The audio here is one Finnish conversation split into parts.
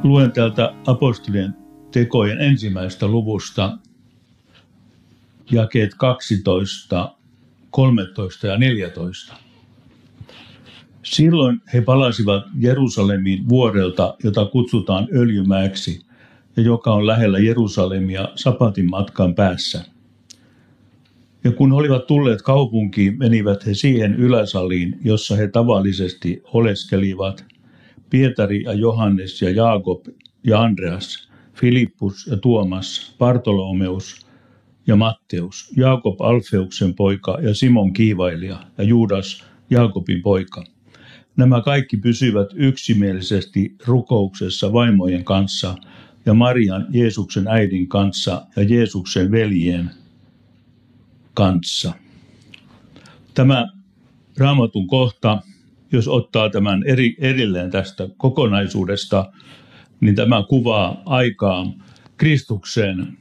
Luen täältä apostolien tekojen ensimmäisestä luvusta jakeet 12, 13 ja 14. Silloin he palasivat Jerusalemiin vuorelta, jota kutsutaan Öljymäeksi, ja joka on lähellä Jerusalemia sapatin matkan päässä. Ja kun olivat tulleet kaupunkiin, menivät he siihen yläsaliin, jossa he tavallisesti oleskelivat, Pietari ja Johannes ja Jaakob ja Andreas, Filippus ja Tuomas, Bartolomeus ja Matteus, Jaakob Alfeuksen poika ja Simon kiivailija ja Juudas Jaakobin poika. Nämä kaikki pysyivät yksimielisesti rukouksessa vaimojen kanssa ja Marian, Jeesuksen äidin kanssa ja Jeesuksen veljien kanssa. Tämä Raamatun kohta, jos ottaa tämän erilleen tästä kokonaisuudesta, niin tämä kuvaa aikaa Kristuksen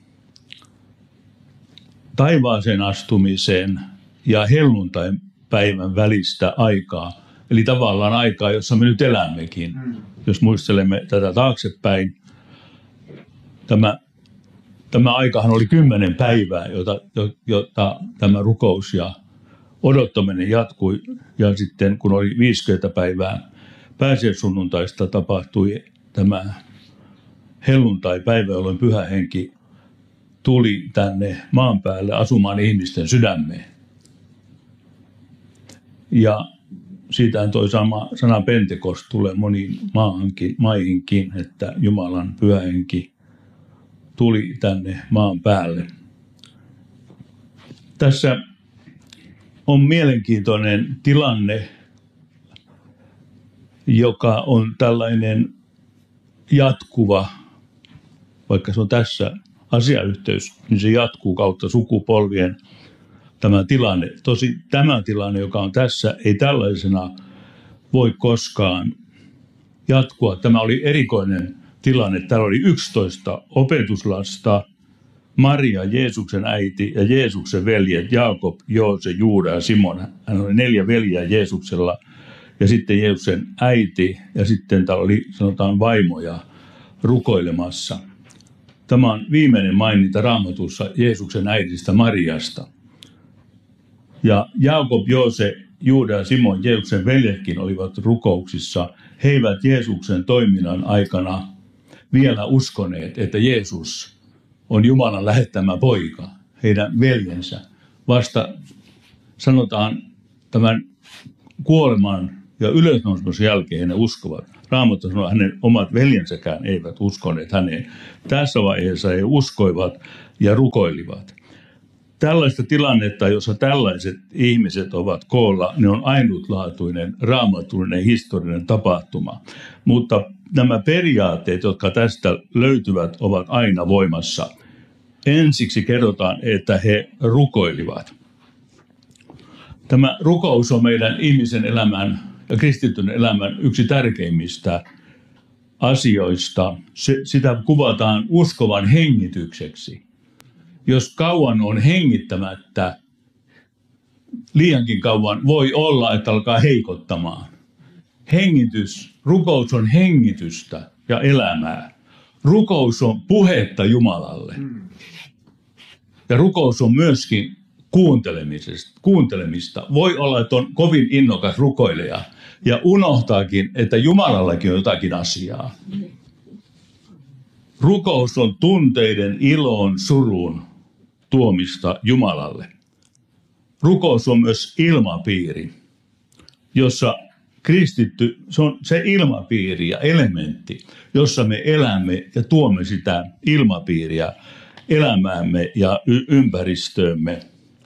taivaaseen astumisen ja helluntain päivän välistä aikaa. Eli tavallaan aikaa, jossa me nyt elämmekin. Jos muistelemme tätä taaksepäin, tämä aikahan oli 10 päivää, jota tämä rukous ja odottaminen jatkui. Ja sitten kun oli 50 päivää pääsiäissunnuntaista, tapahtui tämä helluntai-päivä, jolloin Pyhä Henki tuli tänne maan päälle asumaan ihmisten sydämeen. Ja siitä toi sama sana Pentekost tulee moniin maihinkin, että Jumalan Pyhä Henki tuli tänne maan päälle. Tässä on mielenkiintoinen tilanne, joka on tällainen jatkuva, vaikka se on tässä asiayhteys, niin se jatkuu kautta sukupolvien tämä tilanne. Tosi tämä tilanne, joka on tässä, ei tällaisena voi koskaan jatkua. Tämä oli erikoinen tilanne. Täällä oli 11 opetuslasta, Maria, Jeesuksen äiti ja Jeesuksen veljet, Jaakob, Joose, Juuda ja Simon. Hän oli 4 veljeä Jeesuksella ja sitten Jeesuksen äiti ja sitten täällä oli sanotaan vaimoja rukoilemassa. Tämä on viimeinen maininta Raamatussa Jeesuksen äidistä Mariasta. Ja Jaakob, Joose, Juuda ja Simon, Jeesuksen veljetkin olivat rukouksissa. He eivät Jeesuksen toiminnan aikana vielä uskoneet, että Jeesus on Jumalan lähettämä poika, heidän veljensä. Vasta sanotaan tämän kuoleman ja ylösnousemuksen jälkeen he uskovat. Raamattu sanoo, että hänen omat veljensäkään eivät uskoneet häneen. Tässä vaiheessa he uskoivat ja rukoilivat. Tällaista tilannetta, jossa tällaiset ihmiset ovat koolla, ne on ainutlaatuinen, raamatullinen, historiallinen tapahtuma. Mutta nämä periaatteet, jotka tästä löytyvät, ovat aina voimassa. Ensiksi kerrotaan, että he rukoilivat. Tämä rukous on meidän ihmisen elämän ja kristityn elämän yksi tärkeimmistä asioista. Sitä kuvataan uskovan hengitykseksi. Jos kauan on hengittämättä, liiankin kauan voi olla, että alkaa heikottamaan. Rukous on hengitystä ja elämää. Rukous on puhetta Jumalalle. Ja rukous on myöskin kuuntelemista. Voi olla, että on kovin innokas rukoilija ja unohtaakin, että Jumalallakin on jotakin asiaa. Rukous on tunteiden, ilon, surun tuomista Jumalalle. Rukous on myös ilmapiiri, jossa kristitty, se on se ilmapiiri ja elementti, jossa me elämme ja tuomme sitä ilmapiiriä elämäämme ja ympäristöömme.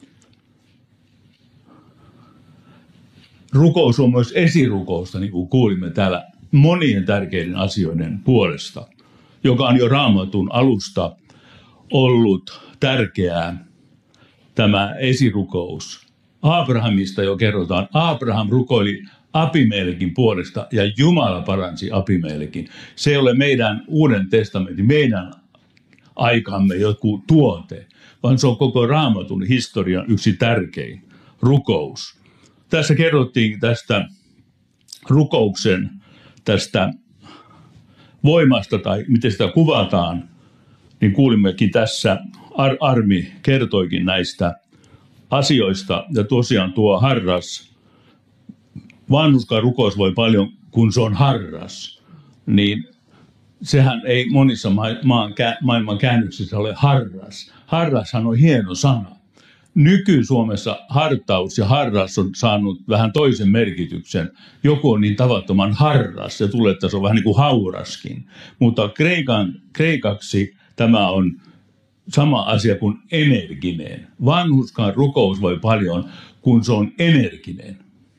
Rukous on myös esirukousta, niin kuin kuulimme täällä, monien tärkeiden asioiden puolesta, joka on jo Raamatun alusta ollut tärkeää, tämä esirukous. Abrahamista jo kerrotaan. Abraham rukoili Abimelekin puolesta ja Jumala paransi Abimelekin. Se ei ole meidän Uuden testamentin, meidän aikamme joku tuote, vaan se on koko Raamatun historian yksi tärkein rukous. Tässä kerrottiin tästä rukouksen tästä voimasta tai miten sitä kuvataan, niin kuulimmekin tässä, Armi kertoikin näistä asioista. Ja tosiaan tuo harras, vanhurskaan rukous voi paljon, kun se on harras, niin sehän ei monissa maailman käännöksissä ole harras. Harrashan on hieno sana. Nyky-Suomessa hartaus ja harras on saanut vähän toisen merkityksen. Joku on niin tavattoman harras, se tulee, että se on vähän niin kuin hauraskin. Mutta kreikaksi tämä on sama asia kuin energinen. Vanhurskaan rukous voi paljon, kun se on energinen.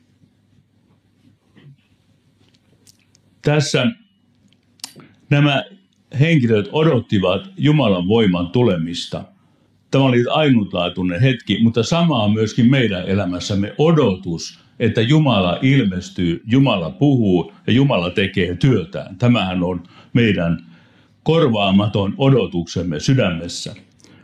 Tässä nämä henkilöt odottivat Jumalan voiman tulemista. Tämä oli ainutlaatuinen hetki, mutta sama on myöskin meidän elämässämme odotus, että Jumala ilmestyy, Jumala puhuu ja Jumala tekee työtään. Tämähän on meidän korvaamaton odotuksemme sydämessä.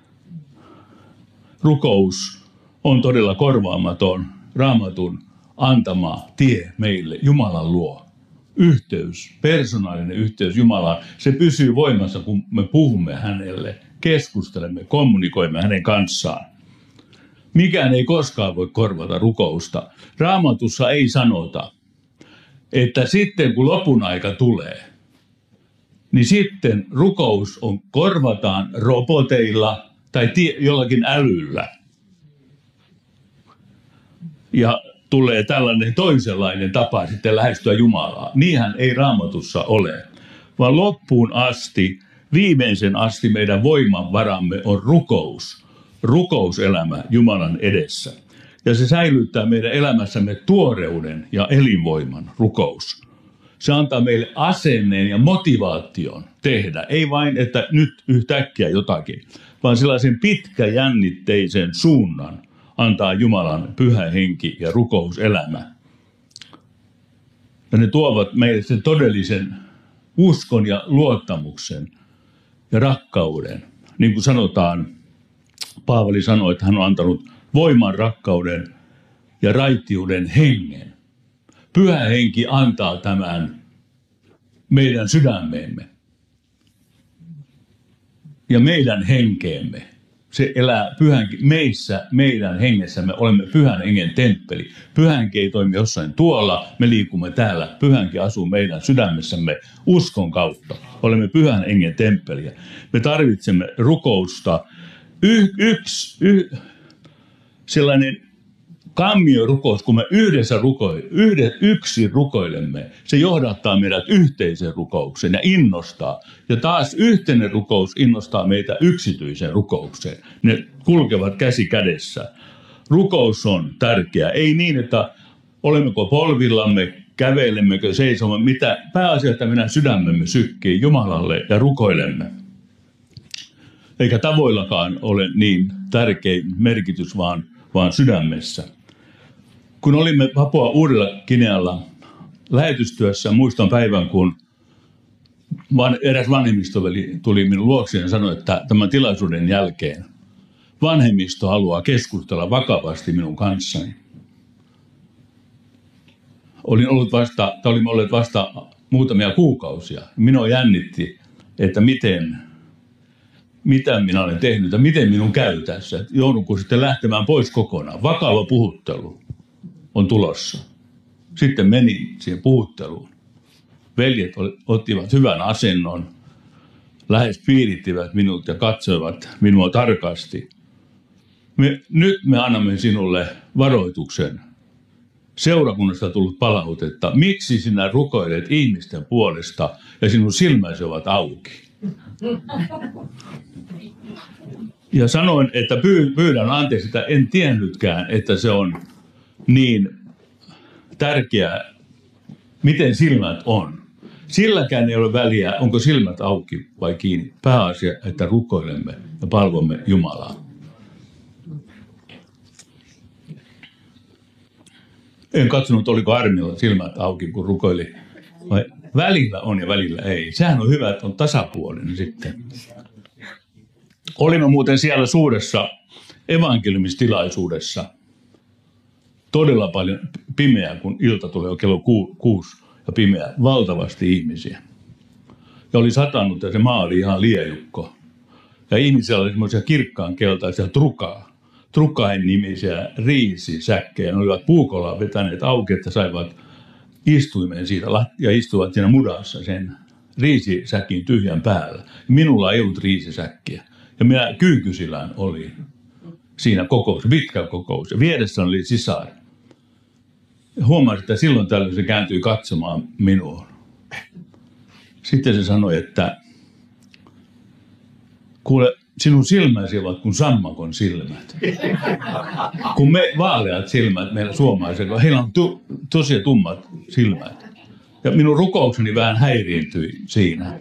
Rukous on todella korvaamaton Raamatun antama tie meille Jumalan luo. Yhteys, persoonallinen yhteys Jumalaan, se pysyy voimassa, kun me puhumme hänelle, keskustelemme, kommunikoimme hänen kanssaan. Mikään ei koskaan voi korvata rukousta. Raamatussa ei sanota, että sitten kun lopun aika tulee, niin sitten rukous korvataan roboteilla tai jollakin älyllä. Ja tulee tällainen toisenlainen tapa sitten lähestyä Jumalaa. Niinhän ei Raamatussa ole, vaan loppuun asti, viimeisen asti meidän voimavaramme on rukous. Rukouselämä Jumalan edessä. Ja se säilyttää meidän elämässämme tuoreuden ja elinvoiman, rukous. Se antaa meille asenneen ja motivaation tehdä. Ei vain, että nyt yhtäkkiä jotakin, vaan sellaisen pitkäjännitteisen suunnan antaa Jumalan pyhä henki ja rukouselämä. Ja ne tuovat meille sen todellisen uskon ja luottamuksen ja rakkauden. Niin kuin sanotaan, Paavali sanoi, että hän on antanut voiman, rakkauden ja raittiuden hengen. Pyhä henki antaa tämän meidän sydämeemme ja meidän henkeemme. Se elää meissä, meidän hengessämme, olemme pyhän hengen temppeli. Pyhä henki ei toimi jossain tuolla, me liikumme täällä. Pyhä henki asuu meidän sydämessämme uskon kautta. Olemme pyhän hengen temppeliä. Me tarvitsemme rukousta. Sellainen kammiorukous, kun me yksi rukoilemme, se johdattaa meidät yhteiseen rukoukseen ja innostaa. Ja taas yhteinen rukous innostaa meitä yksityiseen rukoukseen. Ne kulkevat käsi kädessä. Rukous on tärkeä. Ei niin, että olemmeko polvillamme, kävelemmekö, seisomme, mitä pääasia, että meidän sydämemme sykkii Jumalalle ja rukoilemme. Eikä tavoillakaan ole niin tärkein merkitys, vaan sydämessä. Kun olimme Papua Uudella-Ginealla lähetystyössä, muistan päivän, kun eräs vanhemmistoveli tuli minun luokseni ja sanoi, että tämän tilaisuuden jälkeen vanhemmisto haluaa keskustella vakavasti minun kanssani. Olimme olleet vasta muutamia kuukausia. Minua jännitti, että mitä minä olen tehnyt ja miten minun käy tässä. Joudunko sitten lähtemään pois kokonaan. Vakava puhuttelu on tulossa. Sitten menin siihen puhutteluun. Veljet ottivat hyvän asennon, lähes piirittivät minut ja katsoivat minua tarkasti. Nyt me annamme sinulle varoituksen. Seurakunnasta tullut palautetta. Miksi sinä rukoilet ihmisten puolesta ja sinun silmäsi ovat auki? Ja sanoin, että pyydän anteeksi, että en tiennytkään, että se on niin tärkeää, miten silmät on. Silläkään ei ole väliä, onko silmät auki vai kiinni. Pääasia, että rukoilemme ja palvomme Jumalaa. En katsonut, oliko Armilla silmät auki, kun rukoili. Vai välillä on ja välillä ei. Sehän on hyvä, että on tasapuolinen sitten. Olimme muuten siellä suuressa evankeliumistilaisuudessa. Todella paljon pimeää, kun ilta tulee kello 6 ja pimeää. Valtavasti ihmisiä. ja oli satanut ja se maa oli ihan liejukko. Ja ihmisillä oli semmoisia kirkkaan keltaisia trukain nimisiä riisisäkkejä. Ne olivat puukolla vetäneet auki, että saivat istuimeen siitä ja istuvat siinä mudassa sen riisisäkin tyhjän päällä. Minulla ei ollut riisisäkkiä. Ja minä Kyykysilään olin siinä kokous, pitkä kokous. Ja vieressä oli sisar. Huomasin, että silloin tällöin se kääntyi katsomaan minuun. Sitten se sanoi, että kuule, sinun silmäsi ovat kuin sammakon silmät. Kun me vaaleat silmät meillä suomalaisilla, heillä on tosi tummat silmät. Ja minun rukoukseni vähän häiriintyi siinä.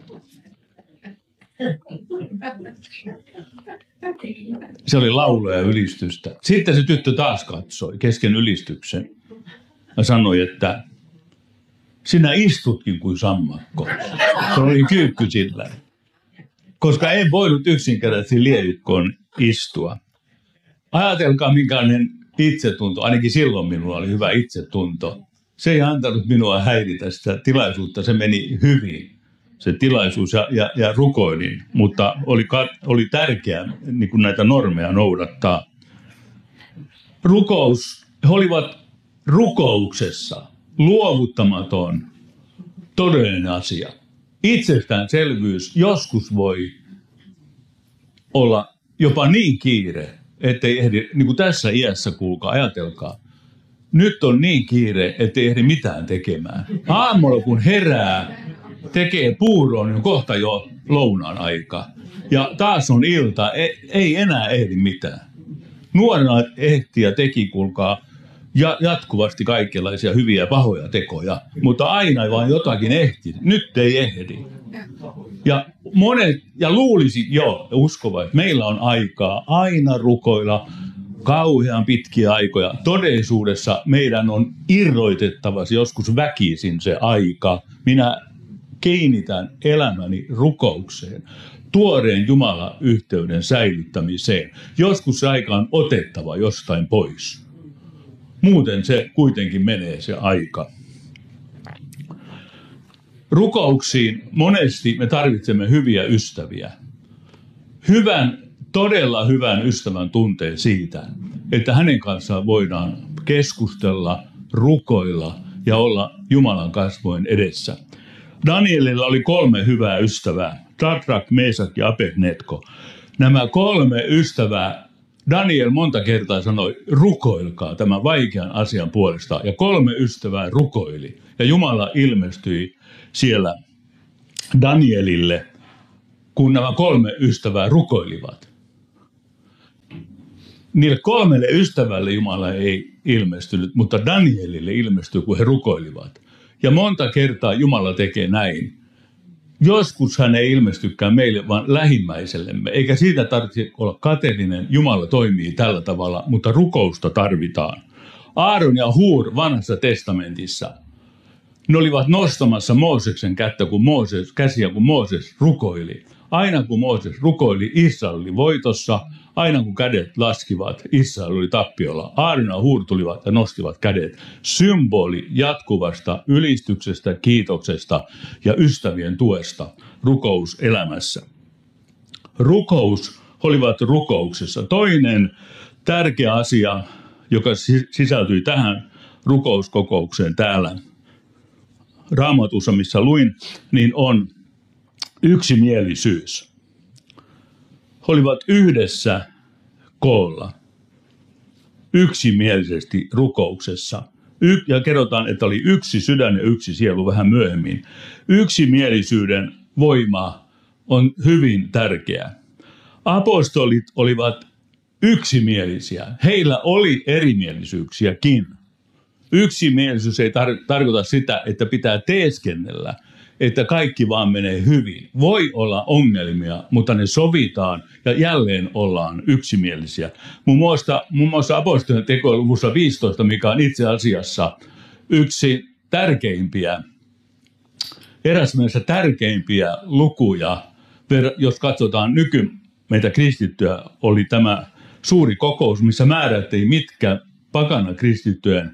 Se oli laulua ja ylistystä. Sitten se tyttö taas katsoi kesken ylistyksen ja sanoi, että sinä istutkin kuin sammakko. Se oli Kyykkysillä. Koska en voinut yksinkertaisesti liejukkoon istua. Ajatelkaa, minkälainen itsetunto, ainakin silloin minulla oli hyvä itsetunto. Se ei antanut minua häiritä sitä tilaisuutta, se meni hyvin, se tilaisuus ja rukoilin, mutta oli tärkeää niin kuin näitä normeja noudattaa. He olivat rukouksessa luovuttamaton, todellinen asia. Itsestäänselvyys joskus voi olla jopa niin kiire, ettei ehdi, niin kuin tässä iässä kuulkaa, ajatelkaa. Nyt on niin kiire, ettei ehdi mitään tekemään. Aamulla kun herää, tekee puuroon, niin kohta jo lounaan aika. Ja taas on ilta, ei enää ehdi mitään. Nuorena ehti ja teki, kuulkaa, jatkuvasti kaikenlaisia hyviä ja pahoja tekoja, mutta aina vaan jotakin ehti. Nyt ei ehdi. Ja luulisi uskova, että meillä on aikaa aina rukoilla kauhean pitkiä aikoja. Todellisuudessa meidän on irroitettava joskus väkisin se aika. Minä kiinnitän elämäni rukoukseen, tuoreen Jumala-yhteyden säilyttämiseen. Joskus se aika on otettava jostain pois. Muuten se kuitenkin menee se aika. Rukouksiin monesti me tarvitsemme hyviä ystäviä. Todella hyvän ystävän tunteen siitä, että hänen kanssaan voidaan keskustella, rukoilla ja olla Jumalan kasvojen edessä. Danielilla oli 3 hyvää ystävää, Sadrak, Meesak ja Abednego. Nämä 3 ystävää, Daniel monta kertaa sanoi, rukoilkaa tämän vaikean asian puolesta. Ja 3 ystävää rukoili. Ja Jumala ilmestyi siellä Danielille, kun nämä 3 ystävää rukoilivat. Niille 3 ystävälle Jumala ei ilmestynyt, mutta Danielille ilmestyi, kun he rukoilivat. Ja monta kertaa Jumala tekee näin. Joskus hän ei ilmestykään meille, vaan lähimmäisellemme. Eikä siitä tarvitse olla kateellinen. Jumala toimii tällä tavalla, mutta rukousta tarvitaan. Aaron ja Hur vanhassa testamentissa. Ne olivat nostamassa Mooseksen käsiä, kun Mooses rukoili. Aina kun Mooses rukoili, Israel oli voitossa. Aina kun kädet laskivat, Israel oli tappiolla. Aaron ja Hur tulivat ja nostivat kädet. Symboli jatkuvasta ylistyksestä, kiitoksesta ja ystävien tuesta rukouselämässä. Olivat rukouksessa. Toinen tärkeä asia, joka sisältyi tähän rukouskokoukseen täällä Raamatussa, missä luin, niin on yksimielisyys. He olivat yhdessä koolla, yksimielisesti rukouksessa. Ja kerrotaan, että oli yksi sydän ja yksi sielu vähän myöhemmin. Yksimielisyyden voima on hyvin tärkeä. Apostolit olivat yksimielisiä. Heillä oli erimielisyyksiäkin. Yksimielisyys ei tarkoita sitä, että pitää teeskennellä, että kaikki vaan menee hyvin. Voi olla ongelmia, mutta ne sovitaan ja jälleen ollaan yksimielisiä. Muun muassa apostolien tekojen luvussa 15, mikä on itse asiassa yksi tärkeimpiä, eräs mielessä tärkeimpiä lukuja, jos katsotaan meitä kristittyjä, oli tämä suuri kokous, missä määrättiin, mitkä pakana kristittyjen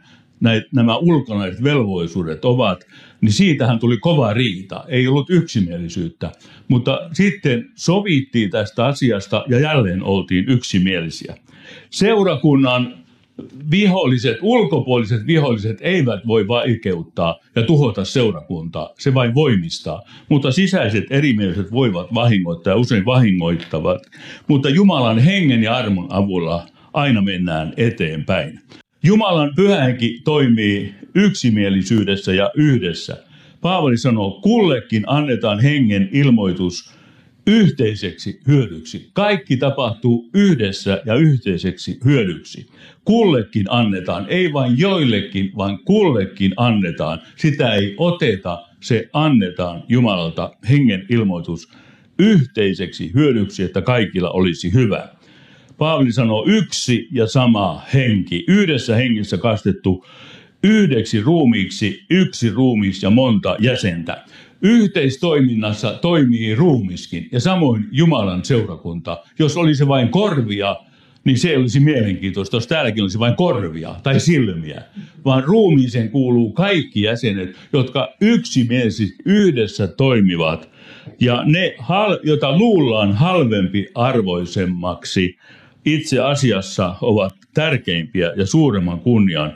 nämä ulkonaiset velvollisuudet ovat, niin siitähän tuli kova riita. Ei ollut yksimielisyyttä, mutta sitten sovittiin tästä asiasta ja jälleen oltiin yksimielisiä. Seurakunnan viholliset, ulkopuoliset viholliset eivät voi vaikeuttaa ja tuhota seurakuntaa, se vain voimistaa. Mutta sisäiset erimieliset voivat vahingoittaa ja usein vahingoittavat. Mutta Jumalan hengen ja armon avulla aina mennään eteenpäin. Jumalan pyhä henki toimii yksimielisyydessä ja yhdessä. Paavali sanoo, kullekin annetaan hengen ilmoitus yhteiseksi hyödyksi. Kaikki tapahtuu yhdessä ja yhteiseksi hyödyksi. Kullekin annetaan, ei vain joillekin, vaan kullekin annetaan. Sitä ei oteta, se annetaan Jumalalta hengen ilmoitus yhteiseksi hyödyksi, että kaikilla olisi hyvä. Paavali sanoo yksi ja sama henki, yhdessä hengessä kastettu yhdeksi ruumiiksi, yksi ruumis ja monta jäsentä. Yhteistoiminnassa toimii ruumiskin ja samoin Jumalan seurakunta. Jos olisi vain korvia, niin se ei olisi mielenkiintoista, jos täälläkin olisi vain korvia tai silmiä. Vaan ruumiiseen kuuluu kaikki jäsenet, jotka yksimielisesti yhdessä toimivat. Ja ne, joita luullaan halvempi arvoisemmaksi, itse asiassa ovat tärkeimpiä ja suuremman kunnian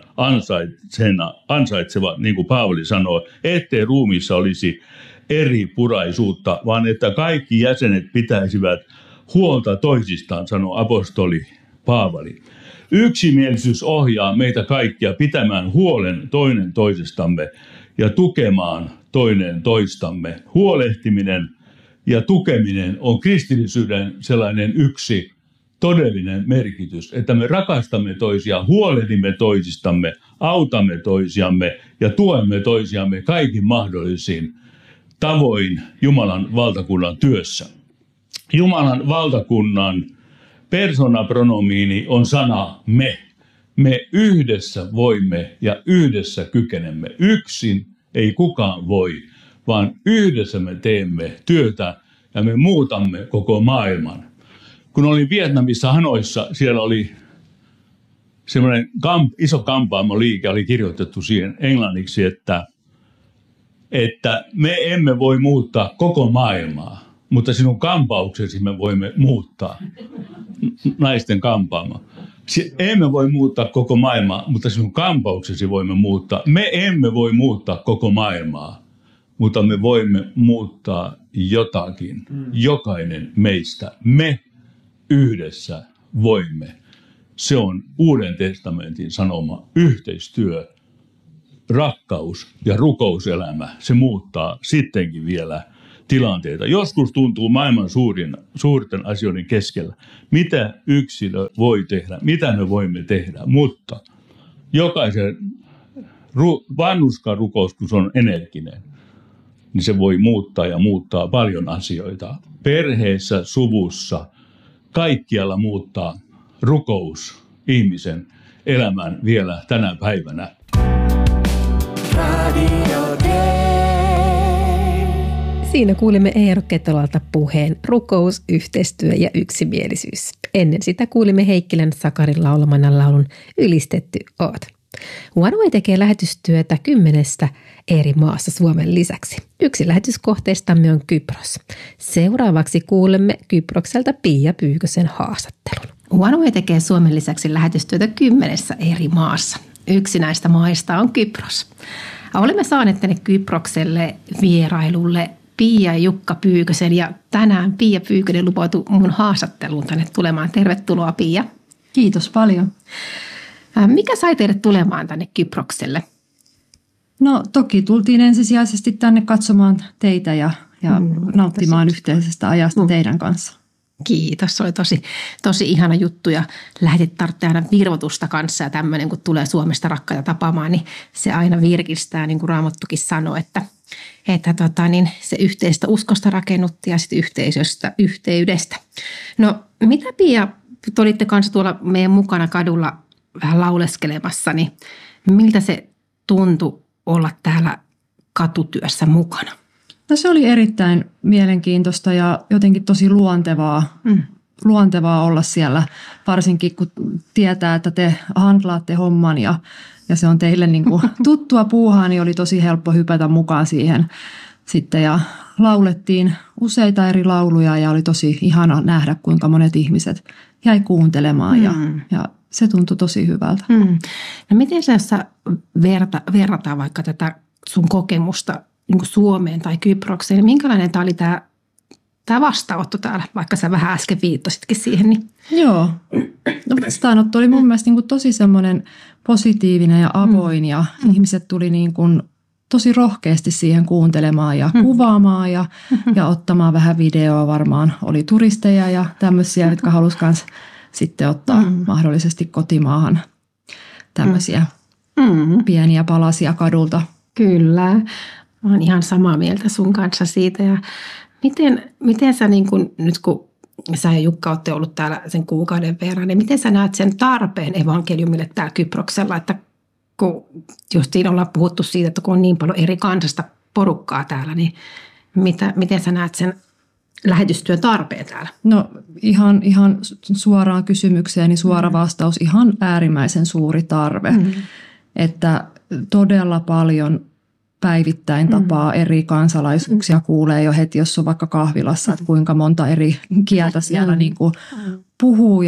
ansaitseva, niin kuin Paavali sanoo, ettei ruumiissa olisi eri puraisuutta, vaan että kaikki jäsenet pitäisivät huolta toisistaan, sanoo apostoli Paavali. Yksimielisyys ohjaa meitä kaikkia pitämään huolen toinen toisestamme ja tukemaan toinen toistamme. Huolehtiminen ja tukeminen on kristillisyyden sellainen yksi todellinen merkitys, että me rakastamme toisia, huolehdimme toisistamme, autamme toisiamme ja tuemme toisiamme kaikin mahdollisin tavoin Jumalan valtakunnan työssä. Jumalan valtakunnan persoonapronomiini on sana me. Me yhdessä voimme ja yhdessä kykenemme. Yksin ei kukaan voi, vaan yhdessä me teemme työtä ja me muutamme koko maailman. Kun olin Vietnamissa Hanoissa, siellä oli semmoinen iso kampaamoliike, oli kirjoitettu siihen englanniksi, että me emme voi muuttaa koko maailmaa, mutta sinun kampauksesi me voimme muuttaa. Naisten kampaama. Emme voi muuttaa koko maailmaa, mutta sinun kampauksesi voimme muuttaa. Me emme voi muuttaa koko maailmaa, mutta me voimme muuttaa jotakin. Jokainen meistä. Me yhdessä voimme. Se on Uuden testamentin sanoma yhteistyö, rakkaus ja rukouselämä. Se muuttaa sittenkin vielä tilanteita. Joskus tuntuu maailman suurten asioiden keskellä, mitä yksilö voi tehdä, mitä me voimme tehdä, mutta jokaisen vanhurskan rukous, kun se on energinen, niin se voi muuttaa ja muuttaa paljon asioita. Perheessä, suvussa, kaikkialla muuttaa rukous ihmisen elämän vielä tänä päivänä. Siinä kuulimme Eero Ketolalta puheen rukous, yhteistyö ja yksimielisyys. Ennen sitä kuulimme Heikkilän Sakarin laulamana laulun Ylistetty oot. OneWay tekee lähetystyötä 10 eri maassa Suomen lisäksi. Yksi lähetyskohteistamme on Kypros. Seuraavaksi kuulemme Kyprokselta Pia Pyykösen haastattelun. OneWay tekee Suomen lisäksi lähetystyötä 10 eri maassa. Yksi näistä maista on Kypros. Olemme saaneet tänne Kyprokselle vierailulle Pia ja Jukka Pyykösen ja tänään Pia Pyykönen lupautui mun haastatteluun tänne tulemaan. Tervetuloa Pia. Kiitos paljon. Mikä sai teidät tulemaan tänne Kyprokselle? No toki tultiin ensisijaisesti tänne katsomaan teitä ja nauttimaan yhteisestä ajasta teidän kanssa. Kiitos, se oli tosi ihana juttu ja lähetit tarvitse aina virvotusta kanssa ja tämmöinen, kun tulee Suomesta rakkaita tapaamaan, niin se aina virkistää, niin kuin Raamattukin sanoi, että se yhteistä uskosta rakennutti ja sitten yhteydestä. No mitä Pia, te olitte kanssa tuolla meidän mukana kadulla vähän lauleskelemassa, niin miltä se tuntui olla täällä katutyössä mukana? No se oli erittäin mielenkiintoista ja jotenkin tosi luontevaa olla siellä, varsinkin kun tietää, että te handlaatte homman ja ja se on teille niin kuin tuttua puuhaa, niin oli tosi helppo hypätä mukaan siihen sitten ja laulettiin useita eri lauluja ja oli tosi ihana nähdä, kuinka monet ihmiset jäi kuuntelemaan ja se tuntui tosi hyvältä. No miten sä verrataan vaikka tätä sun kokemusta niin kuin Suomeen tai Kyprokseen? Minkälainen tämä oli tämä vastaanotto täällä, vaikka sä vähän äsken viittasitkin siihen? Niin. Joo, no, vastaanotto oli mun mielestä niin kuin tosi semmoinen positiivinen ja avoin ja ihmiset tuli niin kuin tosi rohkeasti siihen kuuntelemaan ja kuvaamaan ja ottamaan vähän videoa. Varmaan oli turisteja ja tämmöisiä, jotka halusi myös sitten ottaa mahdollisesti kotimaahan tämmöisiä pieniä palasia kadulta. Kyllä, mä oon ihan samaa mieltä sun kanssa siitä. Ja miten sä niin kun, nyt kun sä ja Jukka olette ollut täällä sen kuukauden verran, niin miten sä näet sen tarpeen evankeliumille täällä Kyproksella, että kun justiin ollaan puhuttu siitä, että kun on niin paljon eri kansasta porukkaa täällä, niin miten sä näet sen lähetystyön tarpeen täällä? No ihan suoraan kysymykseen, niin suora vastaus, ihan äärimmäisen suuri tarve. Että todella paljon päivittäin tapaa eri kansalaisuuksia, kuulee jo heti, jos on vaikka kahvilassa, että kuinka monta eri kieltä siellä niin kuin puhuu.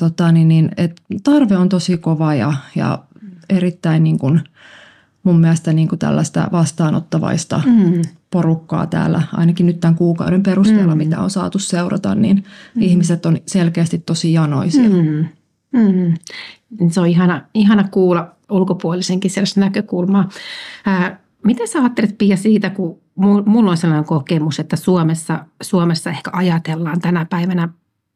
Et tarve on tosi kova ja erittäin niin kuin, mun mielestä niin kuin tällaista vastaanottavaista porukkaa täällä, ainakin nyt tämän kuukauden perusteella, mitä on saatu seurata, niin ihmiset on selkeästi tosi janoisia. Se on ihana kuulla ulkopuolisenkin sellaista näkökulmaa. Miten sä ajattelet, Pia, siitä, kun mulla on sellainen kokemus, että Suomessa ehkä ajatellaan tänä päivänä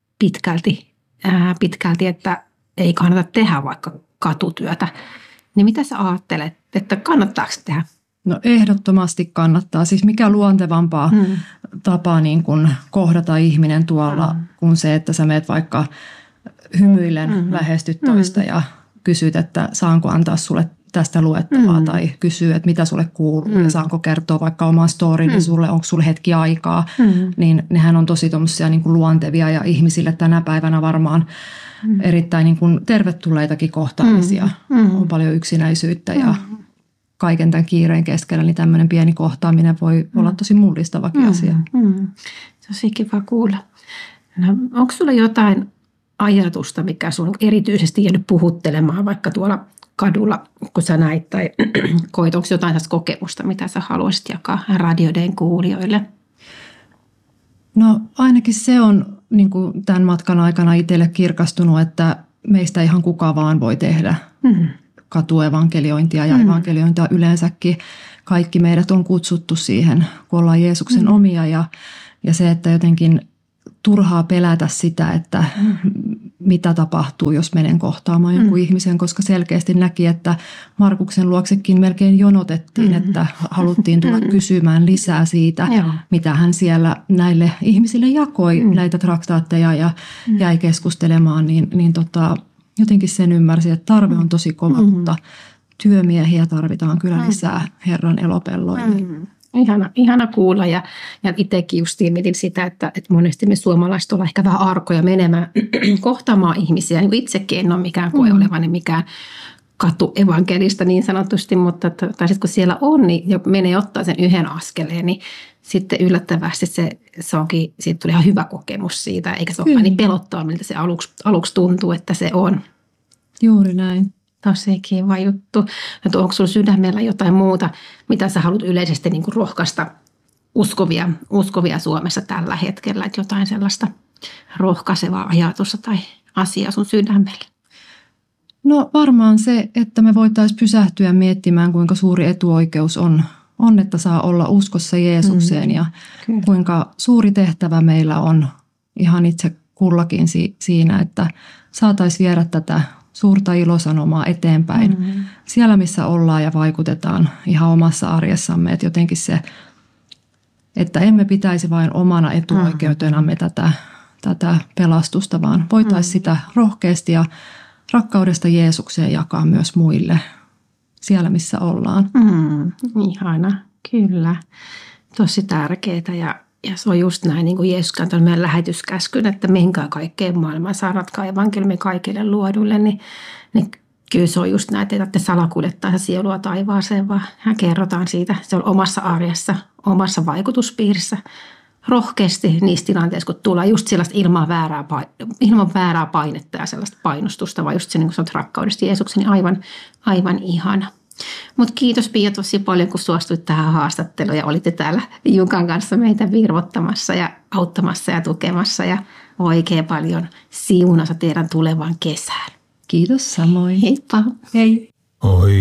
pitkälti, että ei kannata tehdä vaikka katutyötä. Niin mitä sä ajattelet, että kannattaako tehdä? No ehdottomasti kannattaa. Siis mikä luontevampaa tapaa niin kuin kohdata ihminen tuolla kuin se, että sä meet vaikka hymyillen lähestyt toista ja kysyt, että saanko antaa sulle tästä luettavaa tai kysyy, että mitä sulle kuuluu ja saanko kertoa vaikka oman storin sulle, onko sulle hetki aikaa. Niin nehän on tosi tommosia niin kuin luontevia ja ihmisille tänä päivänä varmaan erittäin niin kuin tervetulleitakin kohtaamisia. On paljon yksinäisyyttä ja kaiken tämän kiireen keskellä, niin tämmöinen pieni kohtaaminen voi olla tosi mullistavakin asia. Tosi kiva kuulla. No, onko sulla jotain ajatusta, mikä sun on erityisesti jäänyt puhuttelemaan vaikka tuolla kadulla, kun sä näit tai koit, onko jotain tästä kokemusta, mitä sä haluaisit jakaa radioiden kuulijoille? No ainakin se on niin kuin tämän matkan aikana itselle kirkastunut, että meistä ihan kuka vaan voi tehdä katuevankeliointia ja evankeliointia yleensäkin. Kaikki meidät on kutsuttu siihen, kun ollaan Jeesuksen omia ja se, että jotenkin turhaa pelätä sitä, että mitä tapahtuu, jos menen kohtaamaan jonkun ihmisen, koska selkeästi näki, että Markuksen luoksekin melkein jonotettiin, että haluttiin tulla kysymään lisää siitä, mitä hän siellä näille ihmisille jakoi, näitä traktaatteja ja jäi keskustelemaan, niin jotenkin sen ymmärsi, että tarve on tosi kova, mutta työmiehiä tarvitaan kyllä lisää Herran elopelloille. Ihana kuulla ja itsekin justiin mietin sitä, että monesti me suomalaiset ollaan ehkä vähän arkoja menemään kohtaamaan ihmisiä. Niin itsekin en ole mikään koe olevani mikään katuevankelista niin sanotusti, mutta sitten kun siellä on, niin menee ottaa sen yhden askeleen, niin sitten yllättävästi se onkin, siitä tuli ihan hyvä kokemus siitä, eikä se olekaan niin pelottava, miltä se aluksi tuntuu, että se on. Juuri näin. Tosi kiva juttu. Että onko sinulla sydämellä jotain muuta, mitä sä haluat yleisesti niin kuin rohkaista uskovia Suomessa tällä hetkellä? Että jotain sellaista rohkaisevaa ajatusta tai asiaa sun sydämellä? No varmaan se, että me voitaisiin pysähtyä miettimään, kuinka suuri etuoikeus on, että saa olla uskossa Jeesukseen ja kuinka suuri tehtävä meillä on ihan itse kullakin siinä, että saataisiin viedä tätä suurta ilosanomaa eteenpäin siellä, missä ollaan ja vaikutetaan ihan omassa arjessamme. Että jotenkin se, että emme pitäisi vain omana etuoikeutenamme tätä pelastusta, vaan voitaisiin sitä rohkeasti ja rakkaudesta Jeesukseen jakaa myös muille siellä, missä ollaan. Ihana, kyllä. Tosi tärkeää ja se on just näin, niin kuin Jeesus antoi meidän lähetyskäskyn, että menkää kaikkeen maailmaan, saarnatkaa evankeliumi kaikille luoduille, niin kyllä se on just näitä, että salakuljettaa sielua taivaaseen, vaan kerrotaan siitä. Se on omassa arjessa, omassa vaikutuspiirissä. Rohkeasti niissä tilanteissa, kun tulee just sellaista ilman väärää painetta ja sellaista painostusta, vaan just se, niin kuin sanot, rakkaudesta Jeesuksen, niin aivan ihana. Mutta kiitos Pia tosi paljon, kun suostuit tähän haastatteluun ja olitte täällä Jukan kanssa meitä virvottamassa ja auttamassa ja tukemassa ja oikein paljon siunassa teidän tulevan kesään. Kiitos samoin. Heippa. Hei. Oi